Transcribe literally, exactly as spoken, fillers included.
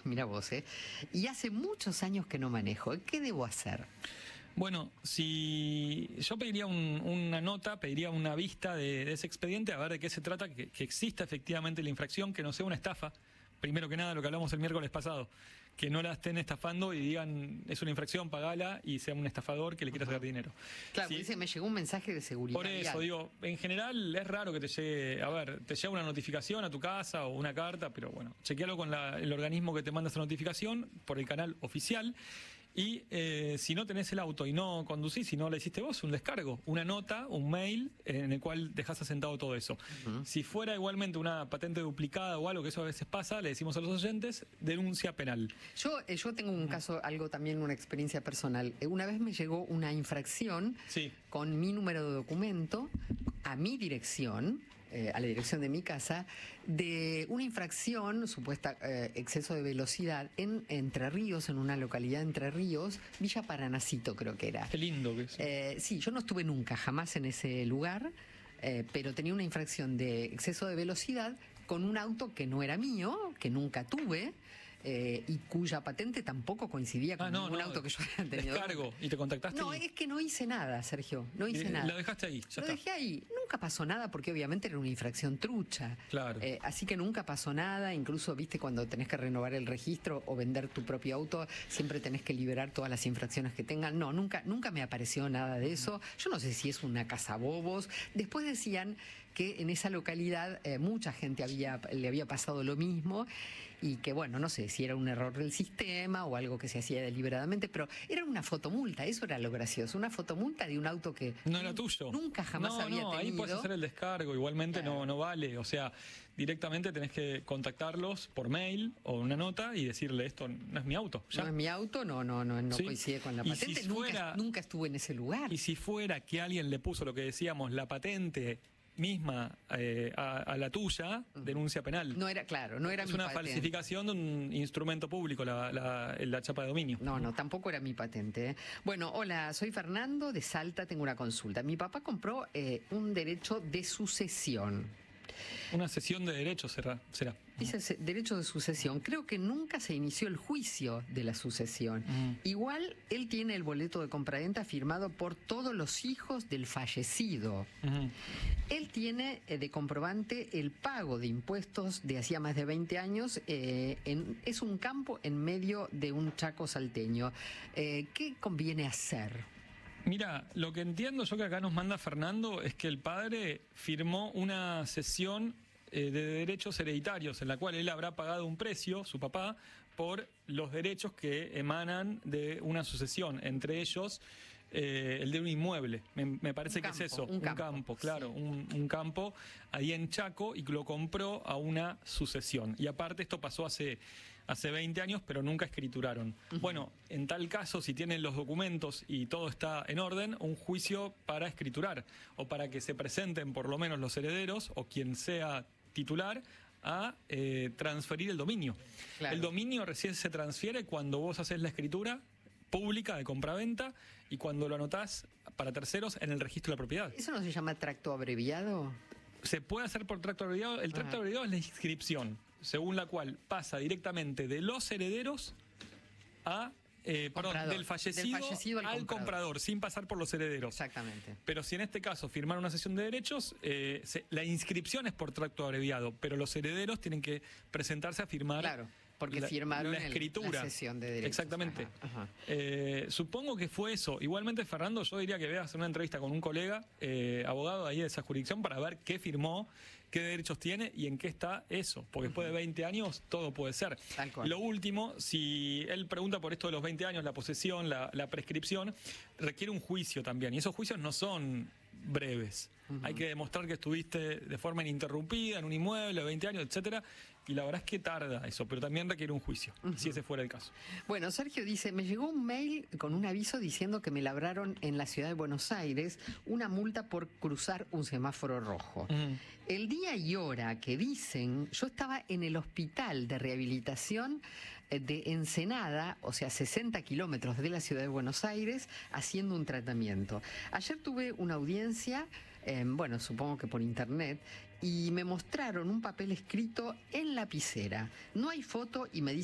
Mira vos, ¿eh? Y hace muchos años que no manejo. ¿Qué debo hacer? Bueno, si yo pediría un, una nota, pediría una vista de, de ese expediente, a ver de qué se trata, que, que exista efectivamente la infracción, que no sea una estafa. Primero que nada, lo que hablamos el miércoles pasado, que no la estén estafando y digan, es una infracción, pagala, y sea un estafador que le quiera sacar dinero. Claro, Sí. Dice, me llegó un mensaje de seguridad. Por eso, digo, en general es raro que te llegue, a ver, te llega una notificación a tu casa o una carta, pero bueno, chequealo con la, el organismo que te manda esa notificación por el canal oficial. Y eh, si no tenés el auto y no conducís, si no la hiciste vos, un descargo, una nota, un mail en el cual dejás asentado todo eso. Uh-huh. Si fuera igualmente una patente duplicada o algo, que eso a veces pasa, le decimos a los oyentes, denuncia penal. Yo, eh, yo tengo un caso, algo también, una experiencia personal. Una vez me llegó una infracción sí. con mi número de documento a mi dirección, eh, a la dirección de mi casa, de una infracción, supuesta eh, exceso de velocidad, en Entre Ríos, en una localidad de Entre Ríos, Villa Paranacito creo que era. Qué lindo que es. Eh, sí, yo no estuve nunca, jamás en ese lugar, eh, pero tenía una infracción de exceso de velocidad con un auto que no era mío, que nunca tuve, Eh, y cuya patente tampoco coincidía con ah, no, ningún no, auto que yo haya tenido. Descargo, ¿y te contactaste? No, es que no hice nada, Sergio, no hice y, nada. Lo dejaste ahí, ya Lo está. dejé ahí, nunca pasó nada porque obviamente era una infracción trucha. Claro. Eh, así que nunca pasó nada, incluso, viste, cuando tenés que renovar el registro o vender tu propio auto, siempre tenés que liberar todas las infracciones que tengan. No, nunca, nunca me apareció nada de eso. Yo no sé si es una cazabobos. Después decían que en esa localidad eh, mucha gente había, le había pasado lo mismo y que, bueno, no sé si era un error del sistema o algo que se hacía deliberadamente, pero era una fotomulta, eso era lo gracioso, una fotomulta de un auto que no era tuyo. Nunca jamás no, había no, tenido. Ahí puedes hacer el descargo, igualmente claro. no, no vale, o sea, directamente tenés que contactarlos por mail o una nota y decirle, esto no es mi auto. ¿Ya? No es mi auto, no, no, no, no ¿Sí? coincide con la patente, si nunca, fuera, nunca estuve en ese lugar. Y si fuera que alguien le puso lo que decíamos, la patente misma eh, a, a la tuya, denuncia penal. No era, claro, no era es mi una patente. falsificación de un instrumento público, la, la, la chapa de dominio. No, no, tampoco era mi patente. ¿eh? Bueno, hola, soy Fernando de Salta, tengo una consulta. Mi papá compró eh, un derecho de sucesión. Una cesión de derechos será. será. Dice derecho de sucesión. Creo que nunca se inició el juicio de la sucesión. Mm. Igual él tiene el boleto de compraventa firmado por todos los hijos del fallecido. Mm. Él tiene eh, de comprobante el pago de impuestos de hacía más de veinte años. Eh, en, es un campo en medio de un Chaco salteño. Eh, ¿Qué conviene hacer? Mira, lo que entiendo yo que acá nos manda Fernando es que el padre firmó una cesión eh, de derechos hereditarios en la cual él habrá pagado un precio, su papá, por los derechos que emanan de una sucesión, entre ellos eh, el de un inmueble. Me, me parece un que campo, es eso, un un campo, campo claro, sí. un, un campo ahí en Chaco y lo compró a una sucesión. Y aparte esto pasó hace... hace veinte años, pero nunca escrituraron. Uh-huh. Bueno, en tal caso, si tienen los documentos y todo está en orden, un juicio para escriturar, o para que se presenten por lo menos los herederos, o quien sea titular, a eh, transferir el dominio. Claro. El dominio recién se transfiere cuando vos haces la escritura pública de compraventa y cuando lo anotás para terceros en el registro de la propiedad. ¿Eso no se llama tracto abreviado? Se puede hacer por tracto abreviado. El tracto Ajá. abreviado es la inscripción, según la cual pasa directamente de los herederos a eh, perdón, del fallecido, del fallecido al, al comprador. comprador, sin pasar por los herederos. Exactamente. Pero si en este caso firmaron una cesión de derechos, eh, se, la inscripción es por tracto abreviado, pero los herederos tienen que presentarse a firmar. Claro. Porque la, firmaron la escritura. El, la cesión de derechos. Exactamente. Ajá, ajá. Eh, supongo que fue eso. Igualmente, Fernando, yo diría que veas una entrevista con un colega, eh, abogado ahí de esa jurisdicción, para ver qué firmó, qué derechos tiene y en qué está eso. Porque después de veinte años todo puede ser. Tal cual. Lo último, si él pregunta por esto de los veinte años, la posesión, la, la prescripción, requiere un juicio también. Y esos juicios no son breves. Uh-huh. Hay que demostrar que estuviste de forma ininterrumpida en un inmueble de veinte años, etcétera. Y la verdad es que tarda eso, pero también requiere un juicio, uh-huh. si ese fuera el caso. Bueno, Sergio dice, me llegó un mail con un aviso diciendo que me labraron en la ciudad de Buenos Aires una multa por cruzar un semáforo rojo. Uh-huh. El día y hora que dicen, yo estaba en el hospital de rehabilitación de Ensenada, o sea, sesenta kilómetros de la ciudad de Buenos Aires, haciendo un tratamiento. Ayer tuve una audiencia, eh, bueno, supongo que por internet, y me mostraron un papel escrito en lapicera. No hay foto y me dice